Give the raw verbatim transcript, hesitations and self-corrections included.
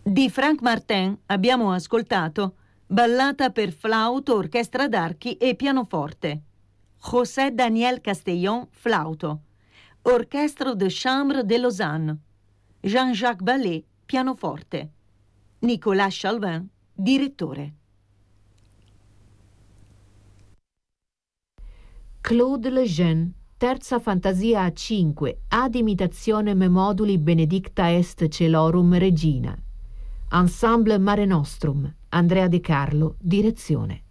Di Frank Martin abbiamo ascoltato Ballata per flauto, orchestra d'archi e pianoforte. José Daniel Castellón, flauto. Orchestre de Chambre de Lausanne. Jean-Jacques Ballet, pianoforte. Nicolas Chalvin, direttore. Claude Lejeune, terza fantasia a cinque, ad imitazione me moduli benedicta est celorum regina. Ensemble Mare Nostrum, Andrea De Carlo, direzione.